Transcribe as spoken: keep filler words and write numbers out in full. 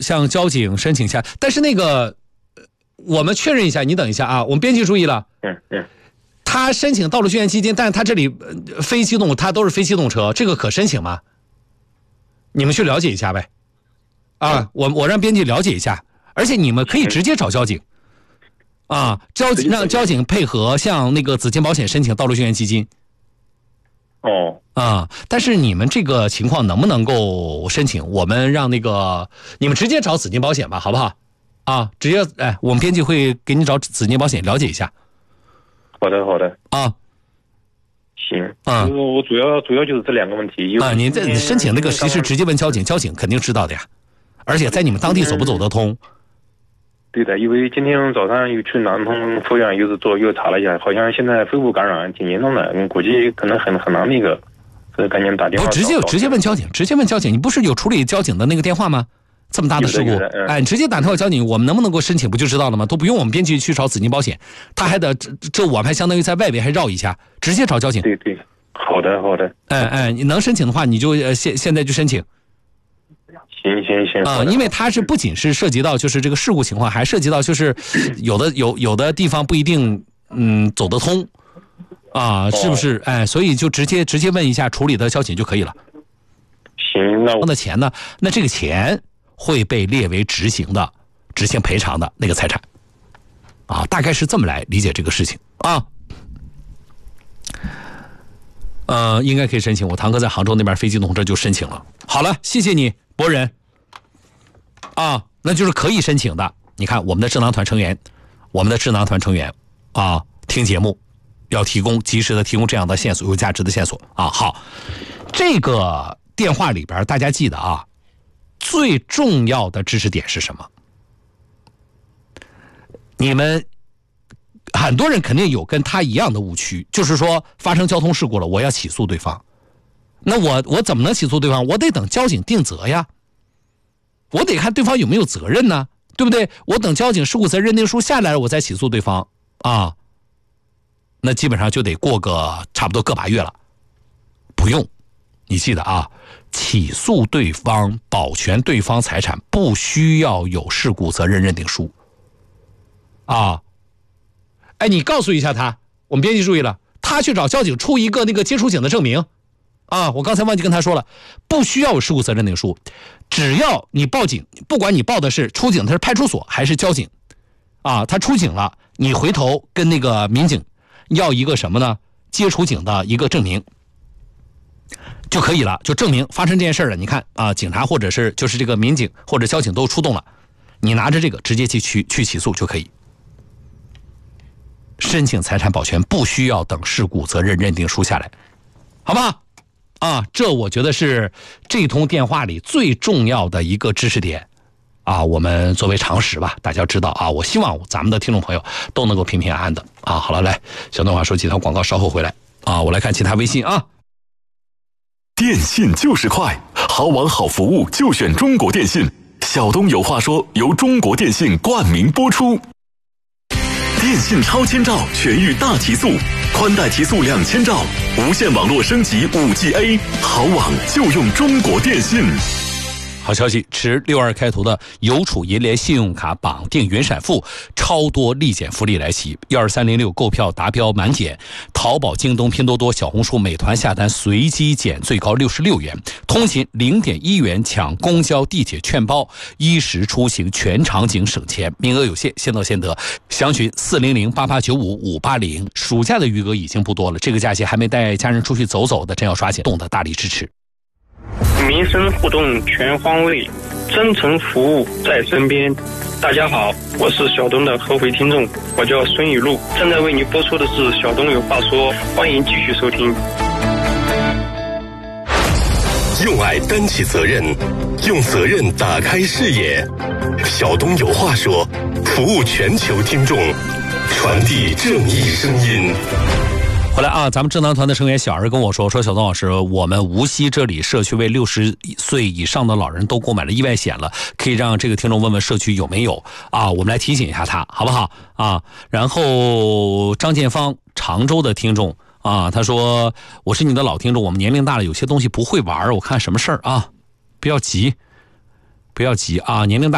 向交警申请一下。但是那个我们确认一下，你等一下啊，我们编辑注意了。 嗯嗯。 他申请道路救援基金，但是他这里非机动，他都是非机动车，这个可申请吗？你们去了解一下呗。啊，我我让编辑了解一下，而且你们可以直接找交警。啊，交警让交警配合向那个紫金保险申请道路救援基金。 哦。 啊，但是你们这个情况能不能够申请？我们让那个你们直接找紫金保险吧，好不好？啊，直接哎，我们编辑会给你找紫金保险了解一下。 好的，好的。 啊。 行。啊。我主要主要就是这两个问题。 啊，您这申请那个其实直接问交警，交警肯定知道的呀。而且在你们当地走不走得通？ 对的，因为今天早上又去南通附院，又是做又查了一下，好像现在肺部感染挺严重的，估计可能很很难那个，所以赶紧打电话。 不直接直接问交警，直接问交警，你不是有处理交警的那个电话吗？这么大的事故，嗯、哎，你直接打电话交警，我们能不能够申请不就知道了吗？都不用我们编辑去找紫金保险，他还得这这我们还相当于在外围还绕一下，直接找交警。 对对，好的好的。 哎哎，你能申请的话，你就呃现现在就申请。 行行行啊、呃，因为它是不仅是涉及到就是这个事故情况，还涉及到就是有的有有的地方不一定嗯走得通啊、呃，是不是？哎，所以就直接直接问一下处理的交警就可以了。 行，那我的钱呢？那这个钱会被列为执行的执行赔偿的那个财产啊，大概是这么来理解这个事情啊。呃，应该可以申请。我堂哥在杭州那边飞机动车就申请了。好了，谢谢你。博人啊，那就是可以申请的。你看我们的智囊团成员，我们的智囊团成员啊，听节目要提供及时的提供这样的线索，有价值的线索啊。好，这个电话里边大家记得啊，最重要的知识点是什么？你们很多人肯定有跟他一样的误区，就是说发生交通事故了，我要起诉对方。那我我怎么能起诉对方？我得等交警定责呀，我得看对方有没有责任呢，对不对？我等交警事故责任认定书下来了，我再起诉对方啊，那基本上就得过个差不多个把月了。不用，你记得啊，起诉对方保全对方财产不需要有事故责任认定书啊。哎，你告诉一下他，我们编辑注意了，他去找交警出一个那个接触警的证明。啊，我刚才忘记跟他说了，不需要有事故责任认定书，只要你报警，不管你报的是出警的是派出所还是交警，啊，他出警了，你回头跟那个民警要一个什么呢？接触警的一个证明就可以了，就证明发生这件事了。你看啊，警察或者是就是这个民警或者交警都出动了，你拿着这个直接去去去起诉就可以。申请财产保全不需要等事故责任认定书下来，好不好？啊，这我觉得是这通电话里最重要的一个知识点啊，我们作为常识吧，大家知道啊。我希望咱们的听众朋友都能够平平安安的啊。好了，来，小东华说几条广告，稍后回来啊。我来看其他微信啊。 电信就是快，好网好服务就选中国电信。小东有话说，由中国电信冠名播出。电信超千兆全域大提速，宽带提速两千兆，无线网络升级 五 G A， 好网就用中国电信。 好消息，持六二开头的邮储银联信用卡绑定云闪付，超多立减福利来袭。幺二三零六购票达标满减，淘宝、京东、拼多多、小红书、美团下单随机减最高六十六元，通勤零点一元抢公交、地铁券包，衣食出行全场景省钱，名额有限，先到先得。详询四零零八八九五五八零。暑假的余额已经不多了，这个假期还没带家人出去走走的，真要刷钱，动的大力支持。 民生互动全方位，真诚服务在身边。大家好，我是小东的合肥听众，我叫孙雨露，正在为您播出的是小东有话说，欢迎继续收听。 用爱担起责任，用责任打开视野。小东有话说，服务全球听众，传递正义声音。 回来啊，咱们智囊团的成员小儿跟我说，说小东老师，我们无锡这里社区为六十岁以上的老人都购买了意外险了，可以让这个听众问问社区有没有啊？我们来提醒一下他，好不好啊？然后张建芳，常州的听众啊，他说我是你的老听众，我们年龄大了，有些东西不会玩，我看什么事儿啊？不要急，不要急啊，年龄大。